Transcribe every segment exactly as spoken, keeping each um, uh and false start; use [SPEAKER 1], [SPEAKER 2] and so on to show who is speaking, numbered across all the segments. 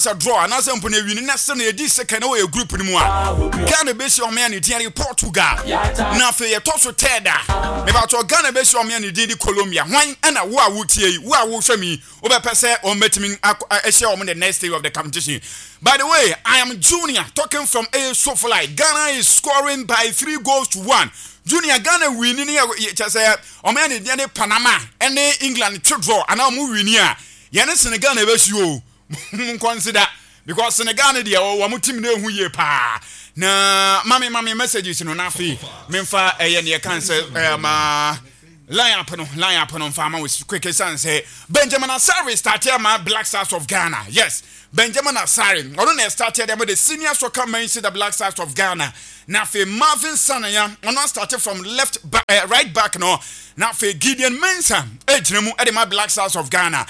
[SPEAKER 1] a draw and as I'm putting a national a second away group in one. Ghana base your man in Portugal. Now for your toss Teda. About your Ghana base your man in Colombia. Wine and a war would ye, war will show me over per se or met me a share on the next day of the competition. By the way, I am Junior talking from A Sofalite. Ghana is scoring by three goals to one. Junior Ghana winning here, just say, or man in Panama and England to draw and I'm winning here. Yana Senegal never you. Consider because Senegal dia o wa team na hu ye pa na mami mami messages no na fi memfa eye ne cancel ma line up no line up no farmer with quick sense say Benjamin Asare started my Black Stars of Ghana. Yes, Benjamin Asare or no started them the senior soccer men see the Black Stars of Ghana. Now for Marvin Sanaya on started from left back, uh, right back no. Now for Gideon Mensah ejremu e my Black Stars of Ghana.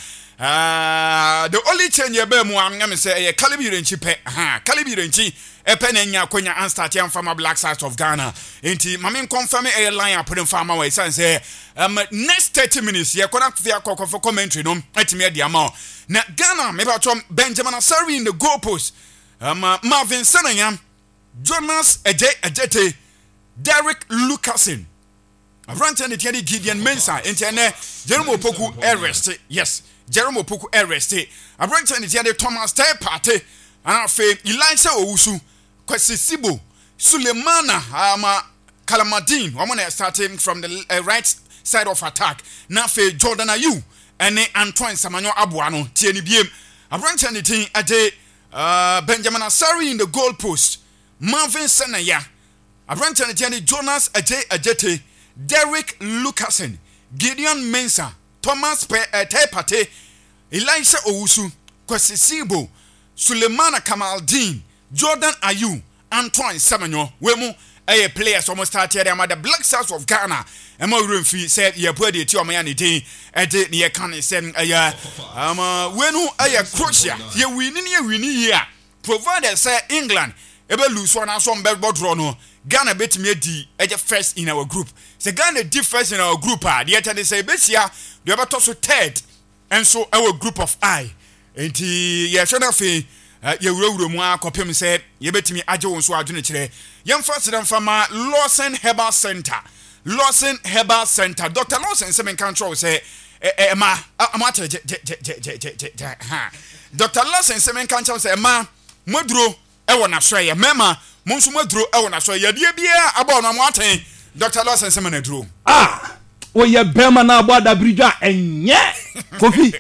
[SPEAKER 1] Uh, the only change you be mo am ngam say e Kalibirenchi pe ha Kalibirenchi e pe na nya kwanya an start am from Black Stars of Ghana enti mame confirm e line up put farmer way say um next thirty minutes ye kona for akoko for commentary no atime dia ma na Ghana me ba tom Benjamin Asare in the goal post um Marvin Sanaya Jonas Eje Ejete Derek Lucasen Abrante ne tiadi Gideon Mensah enti ene Jerome Opoku arrest. Yes, Jerome Opoku arrested. Abrante ne tiade Thomas Tay Party and afa Elisha Owusu Kwesi Sibo Sulemana ama Kalamadin wamona starting from the uh, right side of attack. Na afa Jordan Ayew ene Antoine Samanyo Aboano tie ni biem. Abrante ne tin ade uh, Benjamin Asare in the goal post. Marvin Sanaya Abrante ne tiade Jonas Eje Ejete Derek Lucasen Gideon Mensah Thomas Pe uh, Tepate, Elisha Owusu, Kwesi Sibo, Sulemana Kamaldeen, Jordan Ayew, Antoine Samanyo, Wemu, a players almost started them at the Black Stars of Ghana. And more room fee said, "Ye put it to your man, day, a day near Canny send a year. Um, Wenu, a Croatia, ye winning, ye winning here. Provided, say, England, ever lose one as one bedboard rono. Ghana bet me di eje first in our group. Se Ghana di first in our group ah the other say betia the other so third and so our group of I. Enti ye hwe na fe ye wurawura mu akopem say ye betimi age won so adwene kire. Yem first dem fama Lawson Herbal Center. Lawson Herbal Center. Doctor Lawson say men control say eh ma amata je je je je ha. Doctor Lawson say men control say ma moduro e wona so ye mema Monsu madro e wona so ye de bia aba no mo aten Doctor Lawson semana dro
[SPEAKER 2] ah wo ye bema na abo adabridjo enye Kofi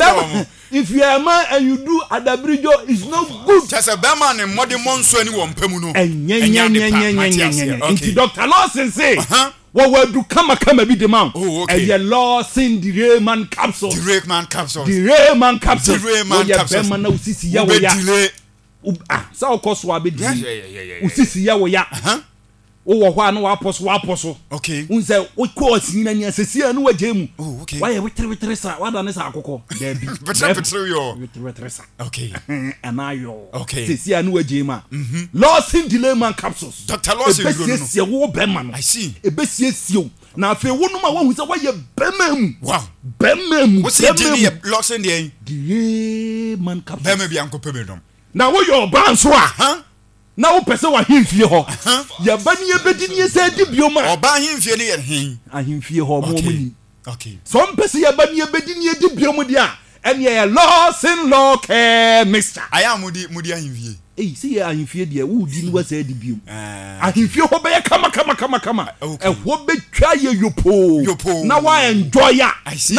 [SPEAKER 2] if you are a man and you do adabridjo is no good
[SPEAKER 1] just a bema ne modern monsu ani wo mpamu no
[SPEAKER 2] enye enye enye enye Doctor Lawson say what will do kama kama be the man e ye Lawson the Rayman capsule
[SPEAKER 1] the Rayman capsule
[SPEAKER 2] the Rayman capsule
[SPEAKER 1] the Rayman capsule
[SPEAKER 2] bema na usisi ya wo ya ah sa okoso abedi usisi ya wo ya wo wo hwa no wa poso wa poso
[SPEAKER 1] okay
[SPEAKER 2] unse wo course ni na ni asesia no wagemu why we tre we tre sa wa da ne sa akoko da bi
[SPEAKER 1] betre betre yo
[SPEAKER 2] we tre sa
[SPEAKER 1] okay
[SPEAKER 2] anayo
[SPEAKER 1] okay
[SPEAKER 2] asesia no wagema Lawson Layman capsules
[SPEAKER 1] Doctor Lawson
[SPEAKER 2] no asesia wo bema no
[SPEAKER 1] I see
[SPEAKER 2] ebesia o na afi wo no ma wo hu se wa ye bema mu
[SPEAKER 1] wow
[SPEAKER 2] bema mu
[SPEAKER 1] wo se di Lawson dey
[SPEAKER 2] Layman capsules
[SPEAKER 1] bema bi anko pemedom
[SPEAKER 2] na wo yo ban so a na wo pese wa himfie ho ya ba ni ebedi ni ese di bioma
[SPEAKER 1] oba himfie ne ye hin
[SPEAKER 2] ahimfie ho mo mu ni
[SPEAKER 1] okay
[SPEAKER 2] so pese ya ba ni ebedi ni di biomu dia ene ye Lawson law care mixture
[SPEAKER 1] aya mudi mudi ahimfie
[SPEAKER 2] eh si ya ahimfie dia wo di ni wa se di biom ahimfie ho be kama kama kama kama e ho betwa ye yopo
[SPEAKER 1] yopo
[SPEAKER 2] na wa enjoy ya